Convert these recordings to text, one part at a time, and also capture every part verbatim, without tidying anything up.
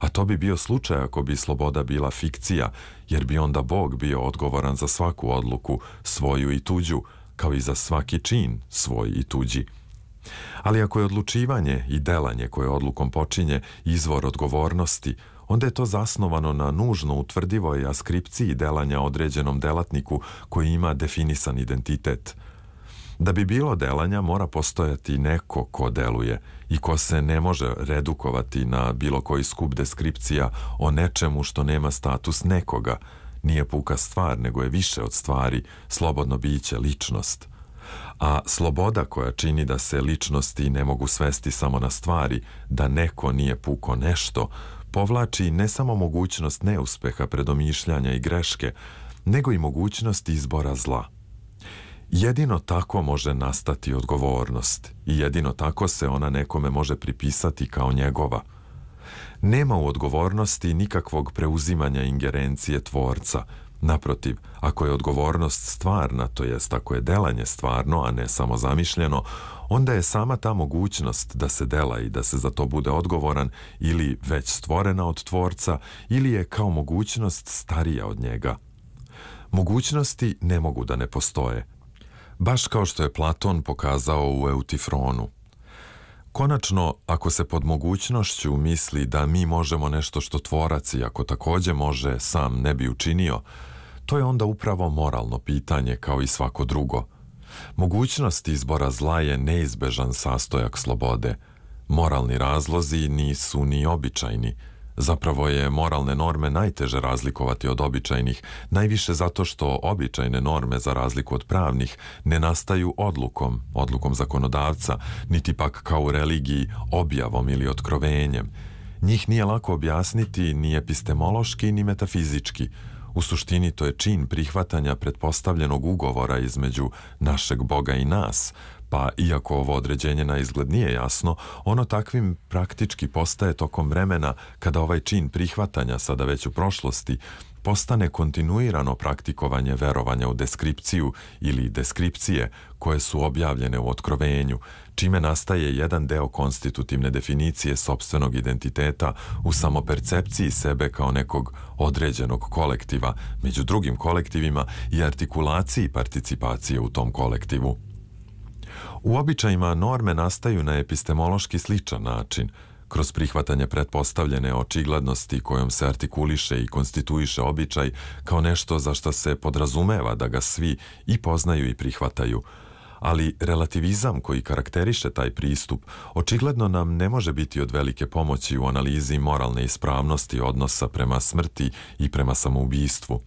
to bi bio slučaj ako bi sloboda bila fikcija, jer bi onda Bog bio odgovoran za svaku odluku, svoju i tuđu, kao i za svaki čin, svoj i tuđi. Ali ako je odlučivanje i delanje koje odlukom počinje izvor odgovornosti, onda je to zasnovano na nužno utvrdivoj askripciji delanja određenom delatniku koji ima definisan identitet. Da bi bilo delanja, mora postojati neko ko deluje i ko se ne može redukovati na bilo koji skup deskripcija o nečemu što nema status nekoga, nije puka stvar, nego je više od stvari, slobodno biće, ličnost. A sloboda koja čini da se ličnosti ne mogu svesti samo na stvari, da neko nije puko nešto, povlači ne samo mogućnost neuspeha, predomišljanja i greške, nego i mogućnost izbora zla. Jedino tako može nastati odgovornost i jedino tako se ona nekome može pripisati kao njegova. Nema u odgovornosti nikakvog preuzimanja ingerencije tvorca. Naprotiv, ako je odgovornost stvarna, to jest ako je delanje stvarno, a ne samo zamišljeno, onda je sama ta mogućnost da se dela i da se za to bude odgovoran ili već stvorena od tvorca ili je kao mogućnost starija od njega. Mogućnosti ne mogu da ne postoje. Baš kao što je Platon pokazao u Eutifronu. Konačno, ako se pod mogućnošću misli da mi možemo nešto što tvorac i ako takođe može sam ne bi učinio, to je onda upravo moralno pitanje kao i svako drugo. Mogućnost izbora zla je neizbežan sastojak slobode. Moralni razlozi nisu ni običajni. Zapravo je moralne norme najteže razlikovati od običajnih, najviše zato što običajne norme, za razliku od pravnih, ne nastaju odlukom, odlukom zakonodavca, niti pak kao u religiji objavom ili otkrovenjem. Njih nije lako objasniti ni epistemološki ni metafizički. U suštini to je čin prihvatanja pretpostavljenog ugovora između našeg Boga i nas, pa iako ovo određenje na izgled nije jasno, ono takvim praktički postaje tokom vremena kada ovaj čin prihvatanja, sada već u prošlosti, postane kontinuirano praktikovanje verovanja u deskripciju ili deskripcije koje su objavljene u otkrovenju, čime nastaje jedan deo konstitutivne definicije sopstvenog identiteta u samopercepciji sebe kao nekog određenog kolektiva među drugim kolektivima i artikulaciji participacije u tom kolektivu. U običajima norme nastaju na epistemološki sličan način, kroz prihvatanje pretpostavljene očiglednosti kojom se artikuliše i konstituiše običaj kao nešto za što se podrazumeva da ga svi i poznaju i prihvataju. Ali relativizam koji karakteriše taj pristup očigledno nam ne može biti od velike pomoći u analizi moralne ispravnosti odnosa prema smrti i prema samoubistvu.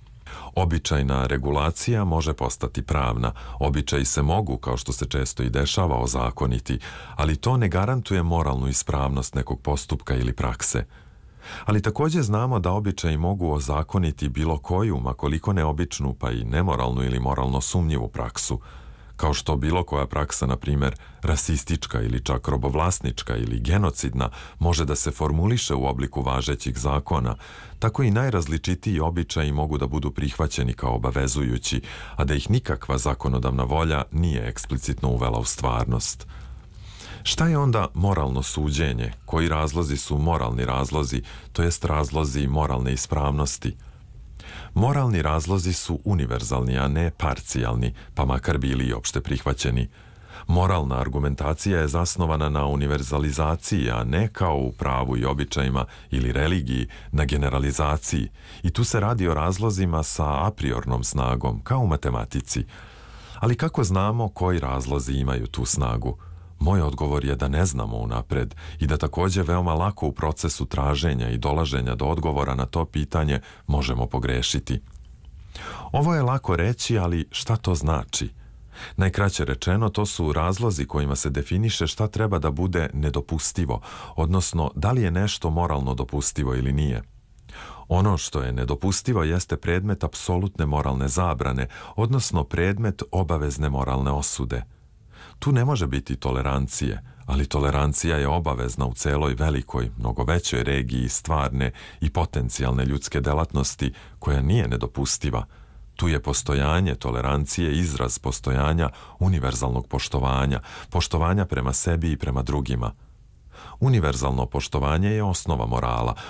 Običajna regulacija može postati pravna, običaji se mogu, kao što se često i dešava, ozakoniti, ali to ne garantuje moralnu ispravnost nekog postupka ili prakse. Ali takođe znamo da običaji mogu ozakoniti bilo koju, makoliko neobičnu, pa i nemoralnu ili moralno sumnjivu praksu, kao što bilo koja praksa, na primjer, rasistička ili čak robovlasnička ili genocidna, može da se formuliše u obliku važećih zakona, tako i najrazličitiji običaji mogu da budu prihvaćeni kao obavezujući, a da ih nikakva zakonodavna volja nije eksplicitno uvela u stvarnost. Šta je onda moralno suđenje? Koji razlozi su moralni razlozi, to jest razlozi moralne ispravnosti? Moralni razlozi su univerzalni, a ne parcijalni, pa makar bili i opšte prihvaćeni. Moralna argumentacija je zasnovana na univerzalizaciji, a ne kao u pravu i običajima ili religiji, na generalizaciji. I tu se radi o razlozima sa apriornom snagom, kao u matematici. Ali kako znamo koji razlozi imaju tu snagu? Moj odgovor je da ne znamo unapred i da takođe veoma lako u procesu traženja i dolaženja do odgovora na to pitanje možemo pogrešiti. Ovo je lako reći, ali šta to znači? Najkraće rečeno, to su razlozi kojima se definiše šta treba da bude nedopustivo, odnosno da li je nešto moralno dopustivo ili nije. Ono što je nedopustivo jeste predmet apsolutne moralne zabrane, odnosno predmet obavezne moralne osude. Tu ne može biti tolerancije, ali tolerancija je obavezna u celoj velikoj, mnogo većoj regiji stvarne i potencijalne ljudske delatnosti koja nije nedopustiva. Tu je postojanje tolerancije izraz postojanja univerzalnog poštovanja, poštovanja prema sebi i prema drugima. Univerzalno poštovanje je osnova morala,